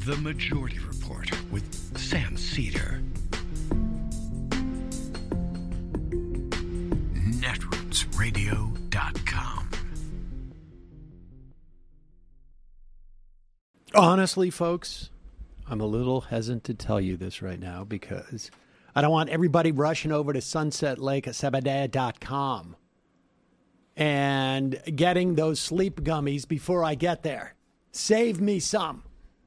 The Majority Report with Sam Cedar. Netrootsradio.com. Honestly, folks, I'm a little hesitant to tell you this right now because I don't want everybody rushing over to sunsetlakesabadea.com and getting those sleep gummies before I get there. Save me some.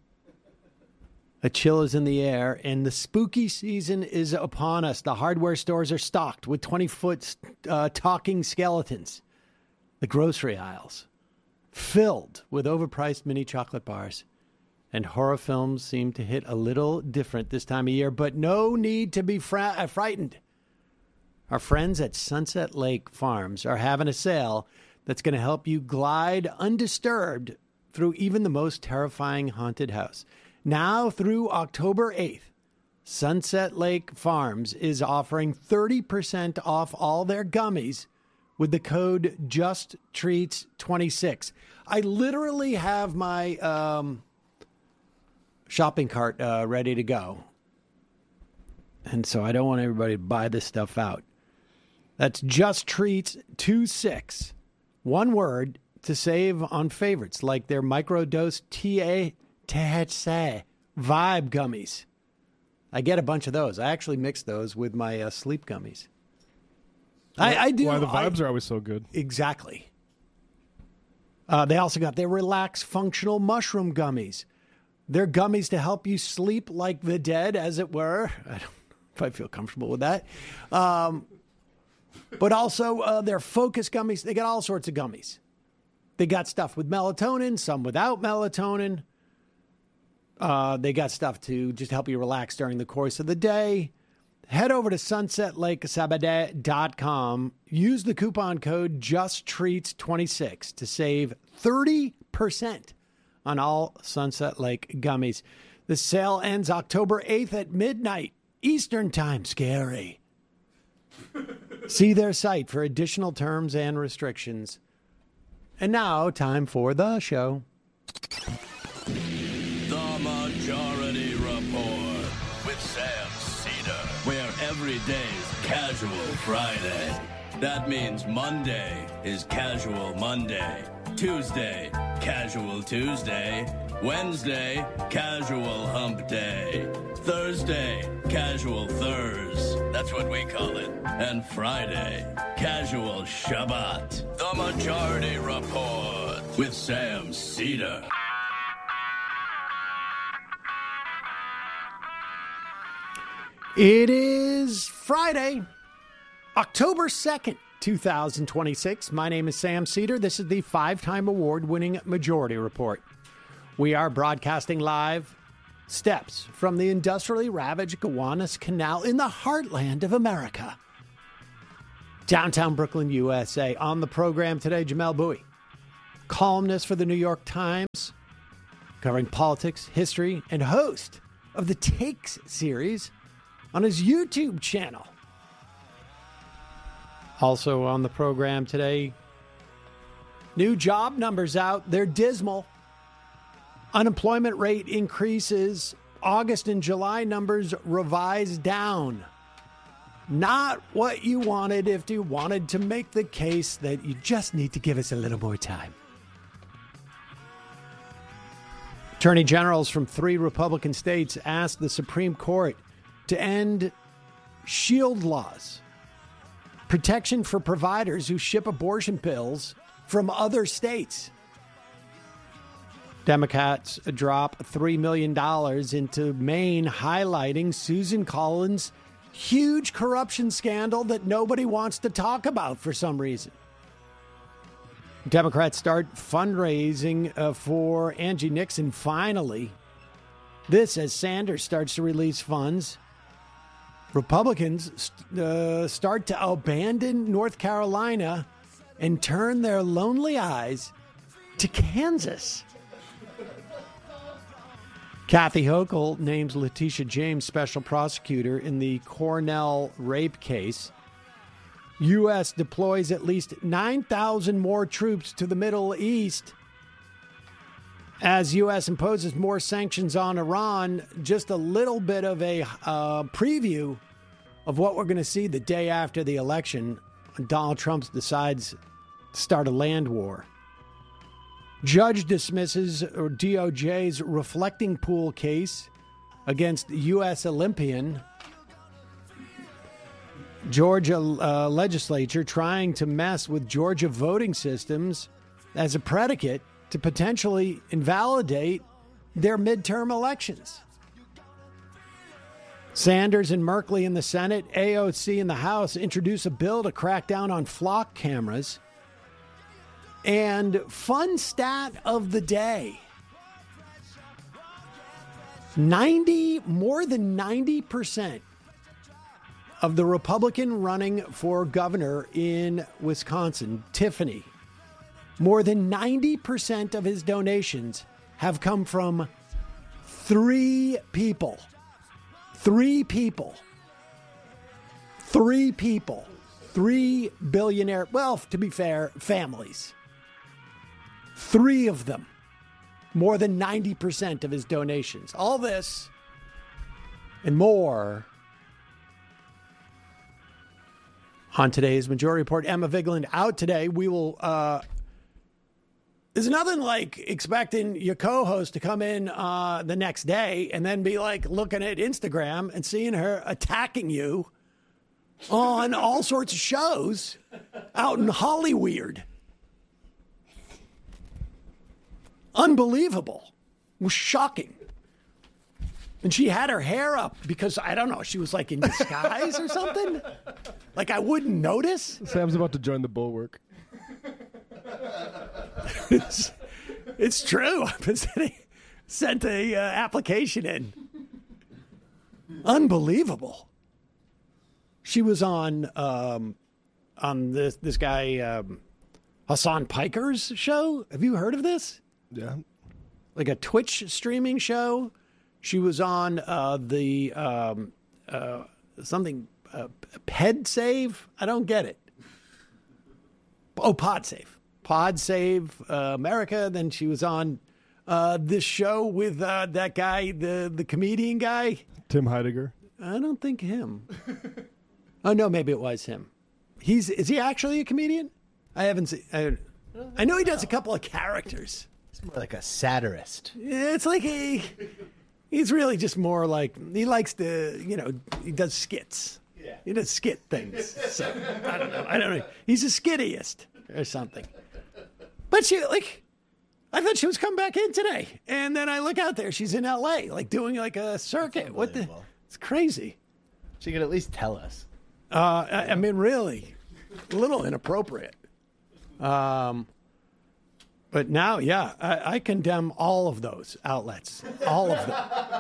A chill is in the air, and the spooky season is upon us. The hardware stores are stocked with 20-foot talking skeletons. The grocery aisles filled with overpriced mini chocolate bars. And horror films seem to hit a little different this time of year, but no need to be frightened. Our friends at Sunset Lake Farms are having a sale that's going to help you glide undisturbed through even the most terrifying haunted house. Now through October 8th, Sunset Lake Farms is offering 30% off all their gummies with the code JustTreats26. I literally have my shopping cart ready to go. And so I don't want everybody to buy this stuff out. That's JustTreats26. One word to save on favorites like their microdose THC Vibe gummies. I get a bunch of those. I actually mix those with my sleep gummies. I do. Why the vibes are always so good. Exactly. They also got their Relax Functional Mushroom gummies. They're gummies to help you sleep like the dead, as it were. I don't know if I feel comfortable with that. But also their Focus gummies. They got all sorts of gummies. They got stuff with melatonin, some without melatonin. They got stuff to just help you relax during the course of the day. Head over to sunsetlakesabadea.com. Use the coupon code JustTreats26 to save 30% on all Sunset Lake gummies. The sale ends October 8th at midnight Eastern Time. Scary. See their site for additional terms and restrictions. And now, time for the show. The Majority Report with Sam Cedar, where every day's Casual Friday. That means Monday is Casual Monday, Tuesday, Casual Tuesday, Wednesday, Casual Hump Day, Thursday, Casual Thurs, that's what we call it, and Friday, Casual Shabbat. The Majority Report with Sam Cedar. It is Friday, October 2nd, 2026. My name is Sam Cedar. This is the 5-time award-winning Majority Report. We are broadcasting live steps from the industrially ravaged Gowanus Canal in the heartland of America. Downtown Brooklyn, USA. On the program today, Jamel Bowie, columnist for the New York Times, covering politics, history, and host of the Takes series on his YouTube channel. Also on the program today, new job numbers out. They're dismal. Unemployment rate increases. August and July numbers revised down. Not what you wanted if you wanted to make the case that you just need to give us a little more time. Attorney generals from 3 Republican states asked the Supreme Court to end shield laws, protection for providers who ship abortion pills from other states. Democrats drop $3 million into Maine, highlighting Susan Collins' huge corruption scandal that nobody wants to talk about for some reason. Democrats start fundraising for Angie Nixon finally. This as Sanders starts to release funds. Republicans start to abandon North Carolina and turn their lonely eyes to Kansas. Kathy Hochul names Letitia James special prosecutor in the Cornell rape case. U.S. deploys at least 9,000 more troops to the Middle East. As U.S. imposes more sanctions on Iran, just a little bit of a preview of what we're going to see the day after the election when Donald Trump decides to start a land war. Judge dismisses DOJ's reflecting pool case against U.S. Olympian. Georgia legislature trying to mess with Georgia voting systems as a predicate to potentially invalidate their midterm elections. Sanders and Merkley in the Senate, AOC in the House introduce a bill to crack down on flock cameras. And fun stat of the day. More than 90% of the Republican running for governor in Wisconsin, Tiffany, more than 90% of his donations have come from three people. Three billionaire, well, to be fair, families. Three of them. More than 90% of his donations. All this and more on today's Majority Report. Emma Vigeland out today. We will... There's nothing like expecting your co-host to come in the next day and then be like looking at Instagram and seeing her attacking you on all sorts of shows out in Hollyweird. Unbelievable. It was shocking. And she had her hair up because, I don't know, she was like in disguise or something. Like I wouldn't notice. Sam's about to join the Bulwark. It's true. I've been sent a application in. Unbelievable. She was on this guy Hassan Piker's show. Have you heard of this? Yeah. Like a Twitch streaming show. She was on PedSave. I don't get it. Oh, PodSave America. Then she was on this show with that guy, the comedian guy. Tim Heidegger. I don't think him. Oh, no, maybe it was him. Is he actually a comedian? I haven't seen. I know he does a couple of characters. He's more like a satirist. It's like he's really just more like, he likes to, he does skits. Yeah. He does skit things. So, I don't know. He's a skittiest or something. But I thought she was coming back in today. And then I look out there. She's in L.A., doing a circuit. What the? It's crazy. She could at least tell us. I mean, really, a little inappropriate. But now, yeah, I condemn all of those outlets. All of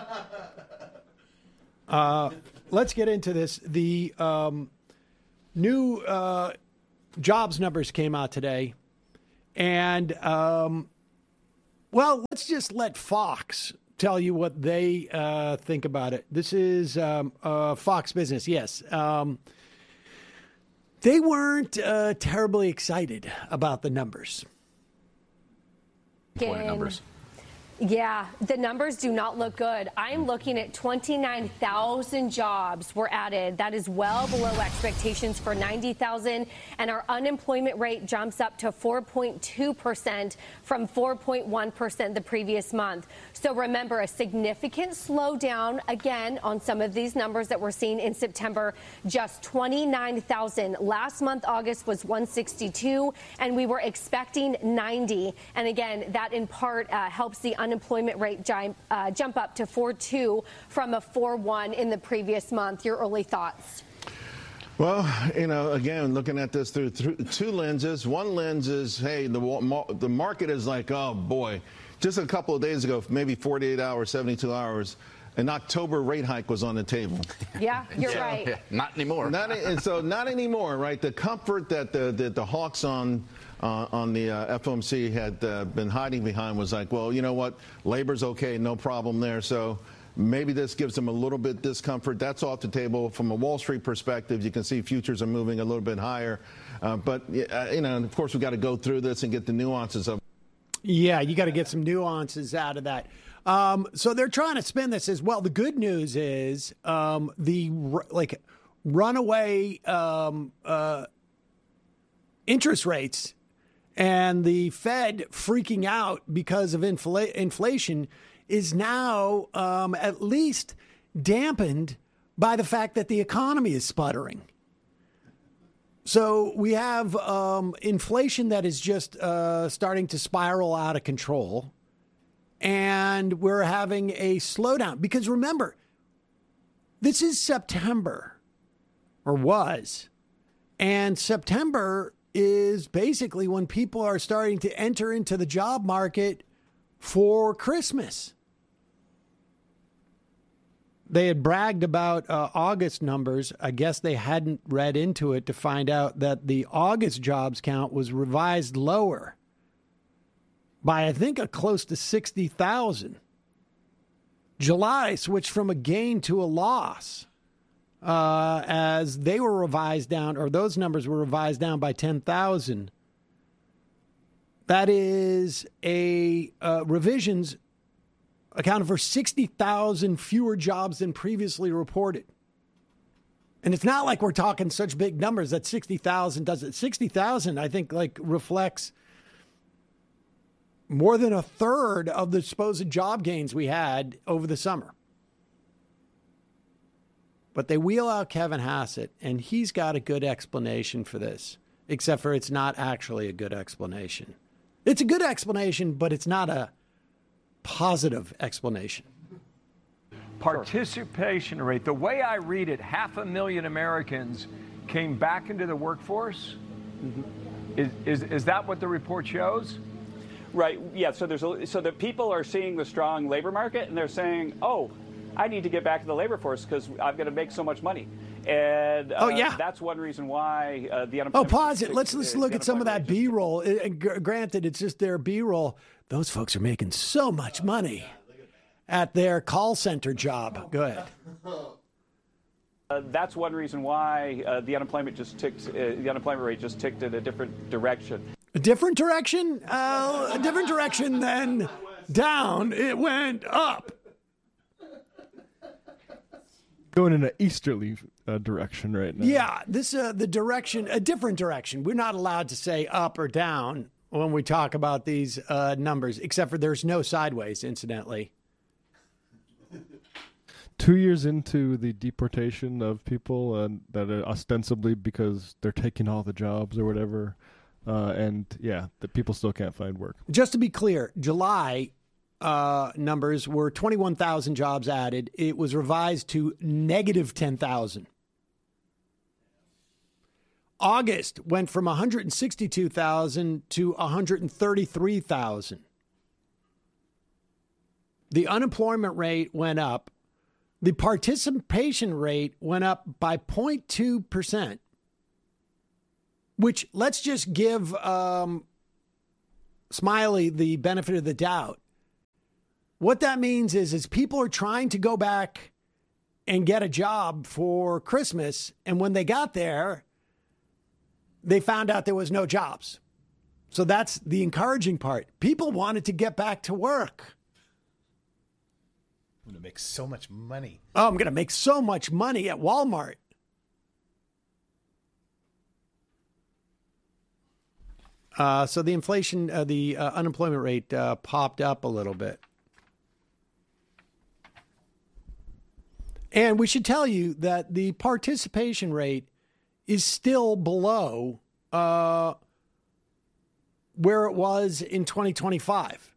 them. Let's get into this. The new jobs numbers came out today. And, let's just let Fox tell you what they think about it. This is Fox Business, yes. They weren't terribly excited about the numbers. Numbers. Yeah, the numbers do not look good. I'm looking at 29,000 jobs were added. That is well below expectations for 90,000. And our unemployment rate jumps up to 4.2% from 4.1% the previous month. So remember, a significant slowdown again on some of these numbers that we're seeing in September. Just 29,000. Last month, August, was 162, and we were expecting 90. And again, that in part helps the unemployment rate jump up to 4.2 from a 4.1 in the previous month. Your early thoughts? Well, again, looking at this through two lenses. One lens is, hey, the market is like, oh, boy. Just a couple of days ago, maybe 48 hours, 72 hours, an October rate hike was on the table. Yeah, you're right. Yeah, not anymore. Not anymore, right? The comfort that the hawks on the FOMC had been hiding behind was like, well, you know what? Labor's okay, no problem there. So maybe this gives them a little bit discomfort. That's off the table. From a Wall Street perspective, you can see futures are moving a little bit higher. But of course, we've got to go through this and get the nuances of. Yeah, you got to get some nuances out of that. So they're trying to spin this as well. The good news is runaway interest rates and the Fed freaking out because of inflation is now at least dampened by the fact that the economy is sputtering. So we have inflation that is just starting to spiral out of control, and we're having a slowdown. Because remember, this is September, or was, and September is basically when people are starting to enter into the job market for Christmas. They had bragged about August numbers. I guess they hadn't read into it to find out that the August jobs count was revised lower by, I think, close to 60,000. July switched from a gain to a loss as they were revised down, or those numbers were revised down by 10,000. That is revisions accounted for 60,000 fewer jobs than previously reported. And it's not like we're talking such big numbers that 60,000 does it. 60,000, I think, reflects more than a third of the supposed job gains we had over the summer. But they wheel out Kevin Hassett, and he's got a good explanation for this, except for it's not actually a good explanation. It's a good explanation, but it's not a positive explanation. Participation rate. The way I read it, 500,000 Americans came back into the workforce. Is that what the report shows? Right. Yeah. So the people are seeing the strong labor market, and they're saying, "Oh, I need to get back to the labor force because I've got to make so much money." And that's one reason why the unemployment. Oh, pause it. Let's look at some of that B-roll. Granted, it's just their B-roll. Those folks are making so much money at their call center job. Go ahead. That's one reason why the unemployment rate just ticked in a different direction. A different direction? A different direction than down. It went up. Going in an easterly direction right now. Yeah, the direction, a different direction. We're not allowed to say up or down when we talk about these numbers, except for there's no sideways, incidentally. 2 years into the deportation of people that are ostensibly because they're taking all the jobs or whatever, the people still can't find work. Just to be clear, July numbers were 21,000 jobs added. It was revised to negative 10,000. August went from 162,000 to 133,000. The unemployment rate went up. The participation rate went up by 0.2%, which let's just give Smiley the benefit of the doubt. What that means is people are trying to go back and get a job for Christmas, and when they got there, they found out there was no jobs. So that's the encouraging part. People wanted to get back to work. I'm going to make so much money. Oh, I'm going to make so much money at Walmart. So the inflation, the unemployment rate popped up a little bit. And we should tell you that the participation rate is still below where it was in 2025.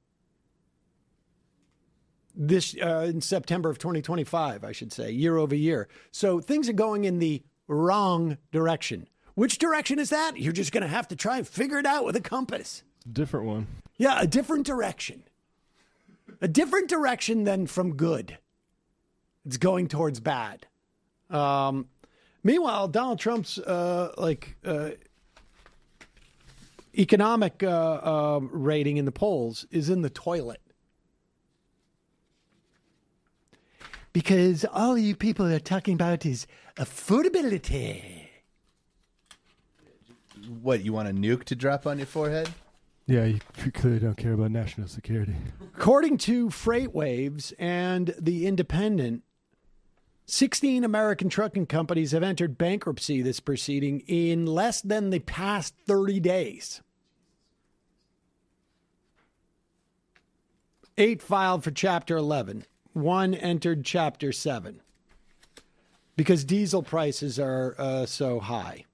In September of 2025, I should say, year over year. So things are going in the wrong direction. Which direction is that? You're just going to have to try and figure it out with a compass. Different one. Yeah, a different direction. A different direction than from good. It's going towards bad. Meanwhile, Donald Trump's economic rating in the polls is in the toilet. Because all you people are talking about is affordability. What, you want a nuke to drop on your forehead? Yeah, you clearly don't care about national security. According to FreightWaves and The Independent, 16 American trucking companies have entered bankruptcy this proceeding in less than the past 30 days. 8 filed for Chapter 11. 1 entered Chapter 7 because diesel prices are so high.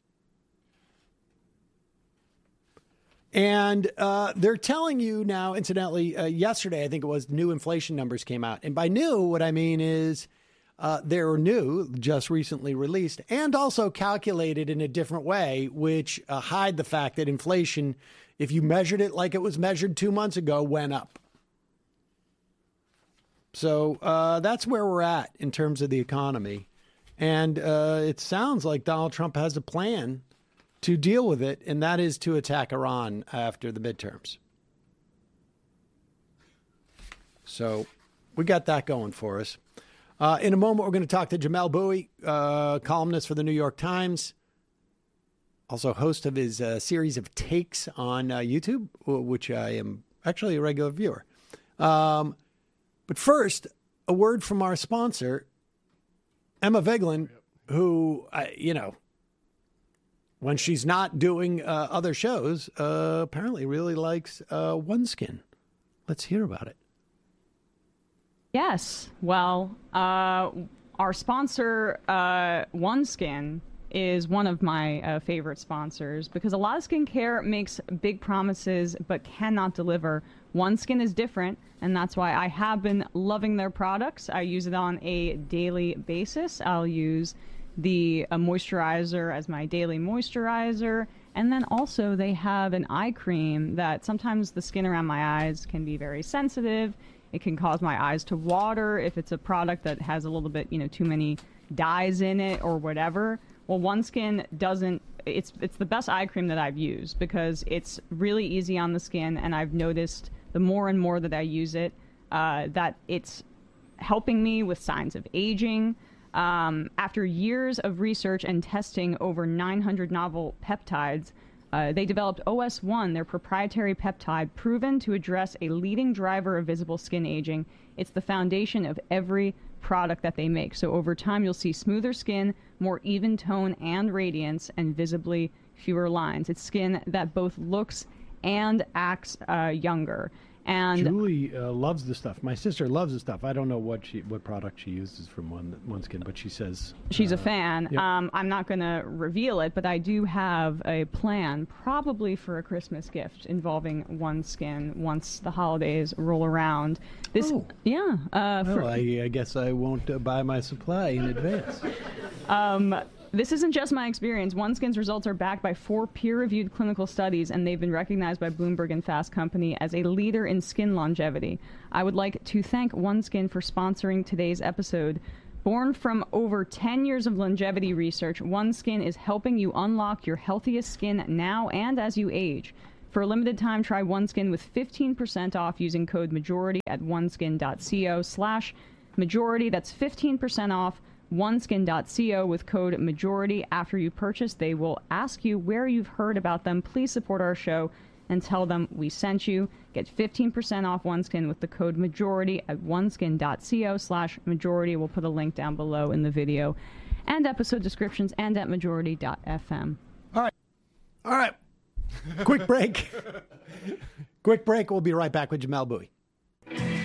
And they're telling you now, incidentally, yesterday, I think it was, new inflation numbers came out. And by new, what I mean is they're new, just recently released, and also calculated in a different way, which hide the fact that inflation, if you measured it like it was measured 2 months ago, went up. So that's where we're at in terms of the economy. And it sounds like Donald Trump has a plan to deal with it, and that is to attack Iran after the midterms. So we got that going for us. In a moment, we're going to talk to Jamelle Bouie, columnist for the New York Times, also host of his series of takes on YouTube, which I am actually a regular viewer. But first, a word from our sponsor, Emma Vigeland, who, when she's not doing other shows, apparently really likes OneSkin. Let's hear about it. Yes. Well, our sponsor, OneSkin, is one of my favorite sponsors because a lot of skincare makes big promises but cannot deliver. OneSkin is different, and that's why I have been loving their products. I use it on a daily basis. I'll use the moisturizer as my daily moisturizer, and then also they have an eye cream that sometimes the skin around my eyes can be very sensitive. It can cause my eyes to water if it's a product that has a little bit, too many dyes in it or whatever. Well, OneSkin doesn't. It's the best eye cream that I've used because it's really easy on the skin, and I've noticed the more and more that I use it, that it's helping me with signs of aging. After years of research and testing over 900 novel peptides, they developed OS1, their proprietary peptide, proven to address a leading driver of visible skin aging. It's the foundation of every product that they make. So over time, you'll see smoother skin, more even tone and radiance, and visibly fewer lines. It's skin that both looks and acts younger. And Julie loves this stuff. My sister loves this stuff. I don't know what product she uses from OneSkin, but she says she's a fan. Yep. I'm not going to reveal it, but I do have a plan, probably for a Christmas gift involving OneSkin once the holidays roll around. I guess I won't buy my supply in advance. This isn't just my experience. OneSkin's results are backed by 4 peer-reviewed clinical studies, and they've been recognized by Bloomberg and Fast Company as a leader in skin longevity. I would like to thank OneSkin for sponsoring today's episode. Born from over 10 years of longevity research, OneSkin is helping you unlock your healthiest skin now and as you age. For a limited time, try OneSkin with 15% off using code MAJORITY at oneskin.co/majority. That's 15% off. OneSkin.co with code MAJORITY. After you purchase, they will ask you where you've heard about them. Please support our show and tell them we sent you. Get 15% off OneSkin with the code MAJORITY at oneskin.co/majority. We'll put a link down below in the video and episode descriptions and at majority.fm. All right. Quick break. We'll be right back with Jamelle Bouie.